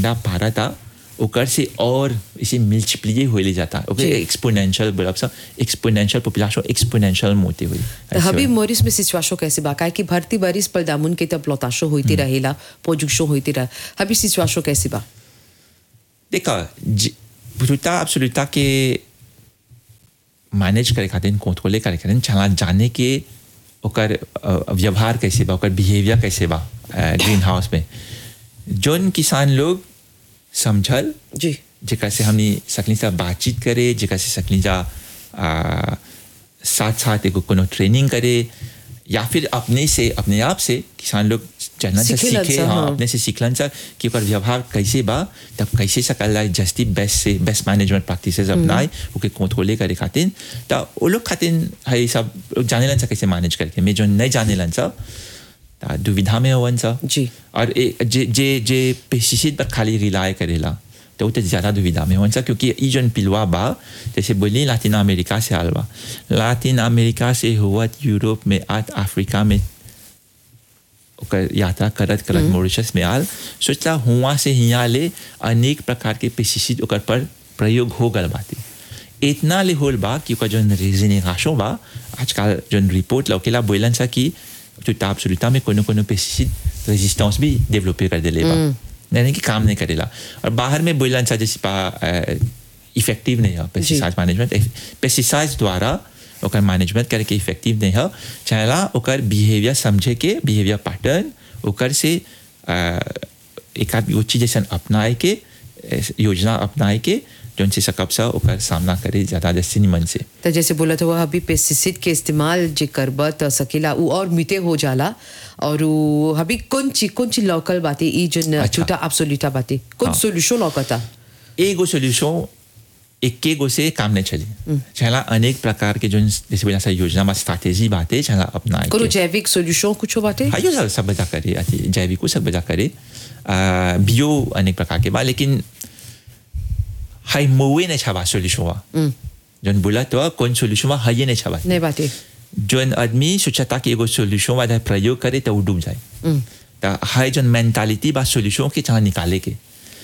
अंडा पारा था ओकर से और इसे मल्टीप्लाई होले जाता ओके एक्सपोनेंशियल बोलब सा एक्सपोनेंशियल पॉपुलेशन एक्सपोनेंशियल मोते हुई हबी मोरिस में सिचुएशन कैसे बा काहे कि भर्ती बारिश पर दामुन के तब लोताशो होती रहेला प्रोडक्शन होती रह हबी सिचुएशन कैसे बा देखा ब्रूटा एब्सोल्यूटा के मैनेज करे खातिर कंट्रोल करे खातिर चला जाने के ओकर व्यवहार कैसे बा ओकर बिहेवियर कैसे बा ग्रीन हाउस में जोन किसान लोग समझल जी जेका से हमने सकली सा बातचीत करे जेका से सकली जा साथ साथ एगो कोनो ट्रेनिंग करे या फिर अपने आप से किसान लोग जानना सीखे हाँ अपने से सीखलन सा कि ओकर व्यवहार कैसे बा तब कैसे सकल जाए जस्ती बेस्ट मैनेजमेंट प्रैक्टिसेस अपनाए ओके कंट्रोल करे खातिर त वो लोग खातिर है सब जाने लन सा कैसे मैनेज करके मैं जो नहीं जाने लन सा दुविधा में होवन सा जी और जे पेस्टिसाइड पर खाली रिलाय करेला तो वो ज़्यादा दुविधा में होवन सा क्योंकि ये जो पिलवा बा जैसे बोली लातिन अमेरिका से आल बा लातिन अमेरिका से हुआ यूरोप में आज अफ्रीका में यात्रा करत मॉरिशस में आल सोचला हुआ से हिया ले अनेक प्रकार के पेस्टिसाइड ओकर पर प्रयोग हो गल बाती इतना ले होल बा कि ओकर जो रेजिनेशन बा आजकल जो रिपोर्ट लौकेला बोलन सा कि तो एब्सोल्यूटा में कोनो पेस्टिसाइड रेजिस्टेंस भी डेवलप कर देले बा यानी कि काम नहीं करेला और बाहर में बोलन सा जैसे इफेक्टिव नहीं है पेस्टिसाइड मैनेजमेंट पेस्टिसाइड्स द्वारा ओकर मैनेजमेंट करे के इफेक्टिव नहीं है चाहेला ओकर बिहेवियर समझे के बिहेवियर पैटर्न ओकर से एक आध चीज जैसे अपनाए के योजना अपनाए के जोन से सकब सा ओकर सामना करे ज़्यादा जैसे निमन से तो जैसे बोला था वो अभी पेस्टिसाइड के इस्तेमाल जे करबा त सकेला वो और मिटे हो जाला और वो अभी कौन ची लोकल बातें ई जन छूटा एब्सोल्यूटा बातें कौन सॉल्यूशन लौकता एगो सॉल्यूशन एक गो से काम नहीं चली चला अनेक प्रकार के जो जैसे बोला सा योजना में स्ट्रैटेजी बातें चला अपनाए करो जैविक सॉल्यूशन कुछ बातें हाँ यो सब बजा करे जैविक को सब बजा करे बियो अनेक प्रकार के बा लेकिन हाई मोवे नहीं छावा सॉल्यूशन वा जोन बोला तो कौन सॉल्यूशन वा हाई नहीं छावा नहीं बातें जोन आदमी सोचता कि एगो सॉल्यूशन वाला प्रयोग करे तो वो डूब जाए तो हाई जोन मेंटालिटी बा सॉल्यूशन के चाह निकाले के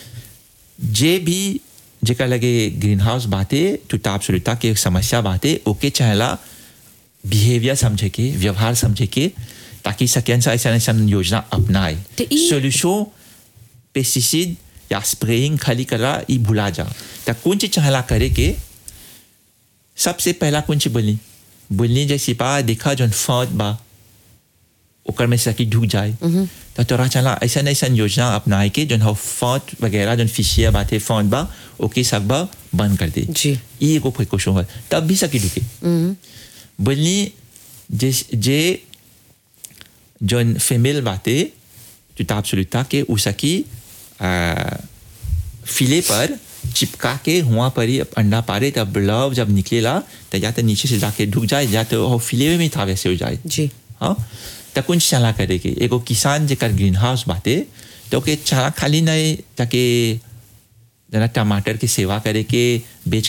जे भी जेका लगे ग्रीन हाउस बातें टूटा एब्सोल्यूटा के समस्या बातें ओके चाहला बिहेवियर समझे के व्यवहार समझे के ताकि सकें सा ऐसा योजना अपनाए सॉल्यूशन पेस्टिसाइड या स्प्रेइंग खाली करा ई भुला जा तो कौन चीज चाहला करे के सबसे पहला कौन चीज बोलनी जैसी पा देखा जोन फौत बा ओकर में सकी ढूक जाए तो तोरा चला ऐसा योजना अपनाए के जोन फौत वगैरह जोन फिशिया बातें फौत बा ओके सब बा बंद कर दे जी ये एगो प्रिकॉशन है तब भी सकी ढुके बोलनी जे जोन फीमेल बातें जो ताप सुलता के उसकी फिले पर चिपका के हुआ पर ही अंडा पारे तब लव जब निकलेला तो या तो नीचे से जाके ढुक जाए या तो वो फिले में था वैसे हो जाए जी हाँ तो कुछ चला करे के एगो किसान जेकर ग्रीन हाउस बाते तो के चला खाली नहीं ताकि जना टमाटर की सेवा करे के बेच